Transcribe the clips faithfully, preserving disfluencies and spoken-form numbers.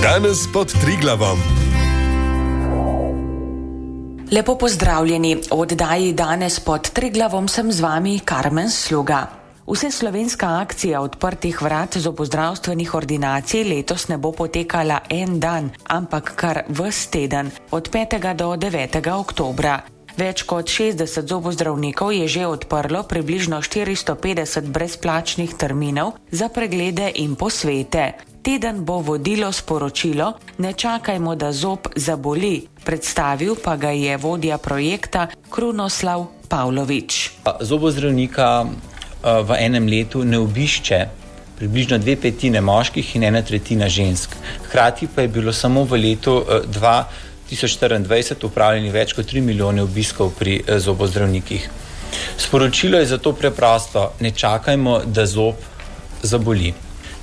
Danes pod Triglavom. Lepo pozdravljeni. V oddaji Danes pod Triglavom sem z vami Karmen Sluga. Vseslovenska akcija odprtih vrat zobozdravstvenih ordinacij letos ne bo potekala en dan, ampak kar ves teden, od petega do devetega oktobra. Več kot šestdeset zobozdravnikov je že odprlo približno štiristo petdeset brezplačnih terminov za preglede in posvete. Teden bo vodilo sporočilo Ne čakajmo, da zob zaboli, predstavil pa ga je vodja projekta Krunoslav Pavlovič. Zobozdravnika v enem letu ne obišče približno dve petine moških in ena tretjina žensk. Hkrati pa je bilo samo v letu dva tisoč štiriindvajset upravljeni več kot tri milijone obiskov pri zobozdravnikih. Sporočilo je zato preprosto: ne čakajmo, da zob zaboli.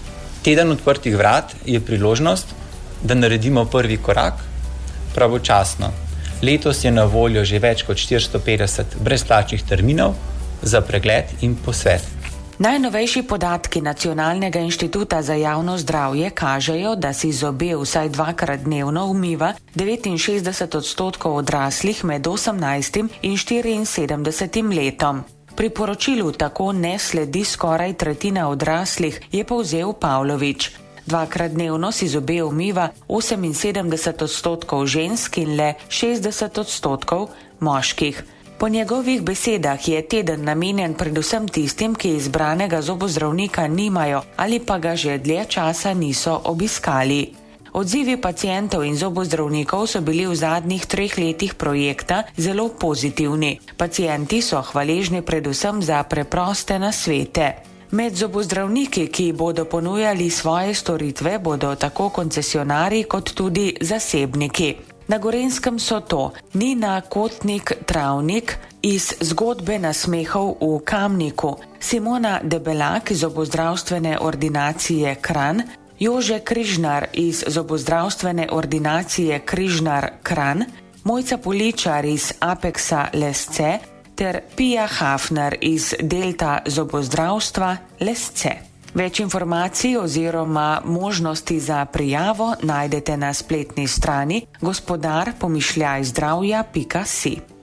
Teden odprtih vrat je priložnost, da naredimo prvi korak pravočasno. Letos je na voljo že več kot štiristo petdeset brezplačnih terminov za pregled in posvet. Najnovejši podatki Nacionalnega inštituta za javno zdravje kažejo, da si zobe vsaj dvakrat dnevno umiva devetinšestdeset odstotkov odraslih med osemnajstim in štiriinsedemdesetim letom. Priporočilu tako ne sledi skoraj tretjina odraslih, je povzel Pavlovič. Dvakrat dnevno si zobe umiva oseminsedemdeset odstotkov žensk in le šestdeset odstotkov moških. Po njegovih besedah je teden namenjen predvsem tistim, ki izbranega zobozdravnika nimajo ali pa ga že dlje časa niso obiskali. Odzivi pacientov in zobozdravnikov so bili v zadnjih treh letih projekta zelo pozitivni. Pacienti so hvaležni predvsem za preproste nasvete. Med zobozdravniki, ki bodo ponujali svoje storitve, bodo tako koncesionarji kot tudi zasebniki. Na Gorenjskem so to Nina Kotnik Travnik iz Zgodbe nasmehov v Kamniku, Simona Debelak iz zobozdravstvene ordinacije Kranj, Jože Križnar iz zobozdravstvene ordinacije Križnar Kranj, Mojca Poličar iz Apexa Lesce ter Pija Hafner iz Delta zobozdravstva Lesce. Več informacij oziroma možnosti za prijavo najdete na spletni strani gospodar pomišljaj zdravja pika si.